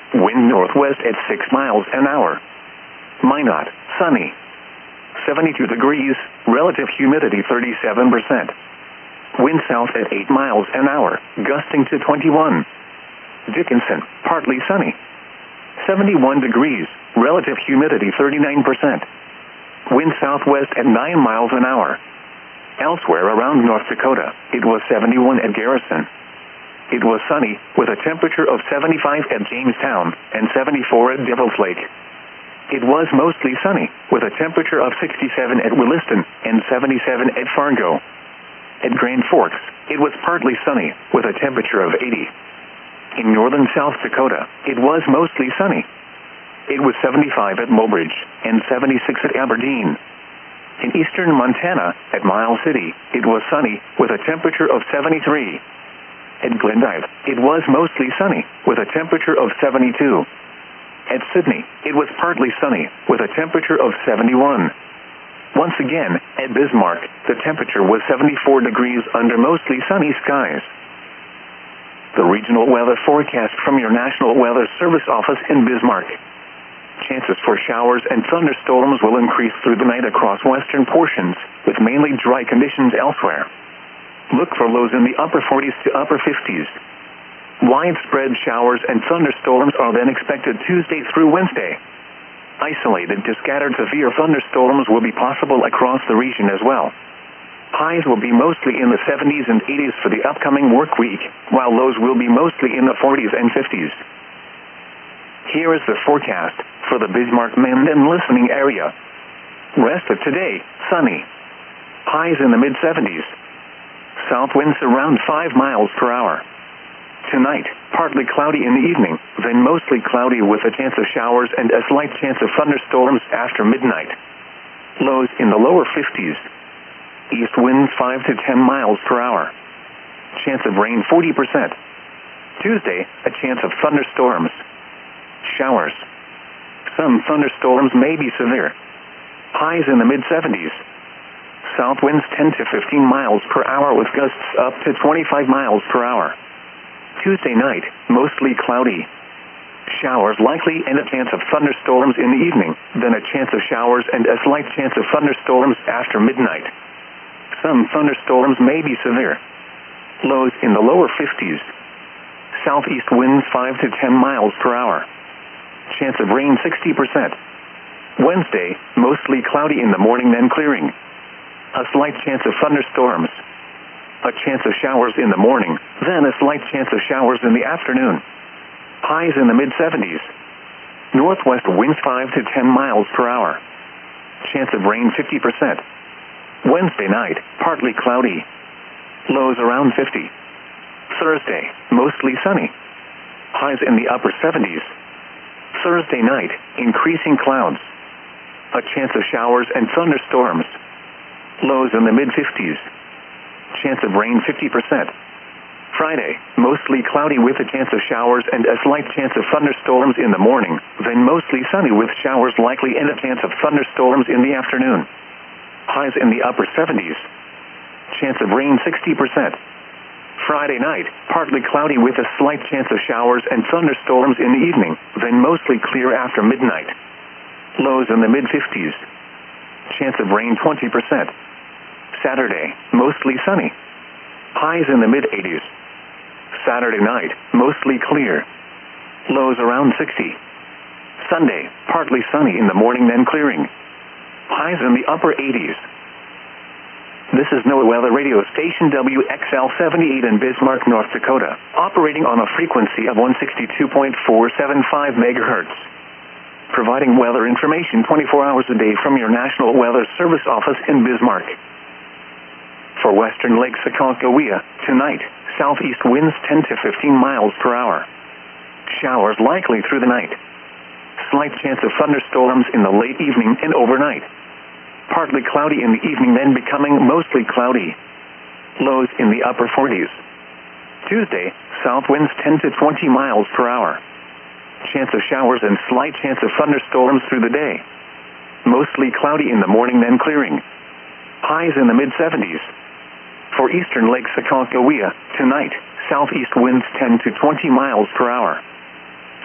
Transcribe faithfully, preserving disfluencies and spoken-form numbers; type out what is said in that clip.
Wind northwest at six miles an hour. Minot, sunny. seventy-two degrees, relative humidity thirty-seven percent. Wind south at eight miles an hour, gusting to twenty-one. Dickinson, partly sunny. seventy-one degrees, relative humidity thirty-nine percent. Wind southwest at nine miles an hour. Elsewhere around North Dakota, it was seventy-one at Garrison. It was sunny, with a temperature of seventy-five at Jamestown and seventy-four at Devil's Lake. It was mostly sunny, with a temperature of sixty-seven at Williston and seventy-seven at Fargo. At Grand Forks, it was partly sunny, with a temperature of eighty. In northern South Dakota, it was mostly sunny. It was seventy-five at Mobridge and seventy-six at Aberdeen. In eastern Montana, at Miles City, it was sunny, with a temperature of seventy-three. At Glendive, it was mostly sunny, with a temperature of seventy-two. At Sydney, it was partly sunny, with a temperature of seventy-one. Once again, at Bismarck, the temperature was seventy-four degrees under mostly sunny skies. The regional weather forecast from your National Weather Service office in Bismarck. Chances for showers and thunderstorms will increase through the night across western portions, with mainly dry conditions elsewhere. Look for lows in the upper forties to upper fifties. Widespread showers and thunderstorms are then expected Tuesday through Wednesday. Isolated to scattered severe thunderstorms will be possible across the region as well. Highs will be mostly in the seventies and eighties for the upcoming work week, while lows will be mostly in the forties and fifties. Here is the forecast for the Bismarck-Menden listening area. Rest of today, sunny. Highs in the mid-seventies. South winds around five miles per hour. Tonight, partly cloudy in the evening, then mostly cloudy with a chance of showers and a slight chance of thunderstorms after midnight. Lows in the lower fifties. East winds five to ten miles per hour. Chance of rain forty percent. Tuesday, a chance of thunderstorms. Showers. Some thunderstorms may be severe. Highs in the mid-seventies. South winds ten to fifteen miles per hour with gusts up to twenty-five miles per hour. Tuesday night, mostly cloudy. Showers likely and a chance of thunderstorms in the evening, then a chance of showers and a slight chance of thunderstorms after midnight. Some thunderstorms may be severe. Lows in the lower fifties. Southeast winds five to ten miles per hour. Chance of rain sixty percent. Wednesday, mostly cloudy in the morning then clearing. A slight chance of thunderstorms. A chance of showers in the morning, then a slight chance of showers in the afternoon. Highs in the mid-seventies. Northwest winds five to ten miles per hour. Chance of rain fifty percent. Wednesday night, partly cloudy. Lows around fifty. Thursday, mostly sunny. Highs in the upper seventies. Thursday night, increasing clouds. A chance of showers and thunderstorms. Lows in the mid-fifties. Chance of rain fifty percent. Friday, mostly cloudy with a chance of showers and a slight chance of thunderstorms in the morning, then mostly sunny with showers likely and a chance of thunderstorms in the afternoon. Highs in the upper seventies. Chance of rain sixty percent. Friday night, partly cloudy with a slight chance of showers and thunderstorms in the evening, then mostly clear after midnight. Lows in the mid-fifties. Chance of rain twenty percent. Saturday, mostly sunny. Highs in the mid-eighties. Saturday night, mostly clear. Lows around sixty. Sunday, partly sunny in the morning then clearing. Highs in the upper eighties. This is NOAA Weather Radio Station W X L seventy-eight in Bismarck, North Dakota, operating on a frequency of one sixty-two point four seven five megahertz. Providing weather information twenty-four hours a day from your National Weather Service office in Bismarck. For western Lake Aconcagua, tonight, southeast winds ten to fifteen miles per hour. Showers likely through the night. Slight chance of thunderstorms in the late evening and overnight. Partly cloudy in the evening, then becoming mostly cloudy. Lows in the upper forties. Tuesday, south winds ten to twenty miles per hour. Chance of showers and slight chance of thunderstorms through the day. Mostly cloudy in the morning, then clearing. Highs in the mid-seventies. For eastern Lake Aconcagua, tonight, southeast winds ten to twenty miles per hour.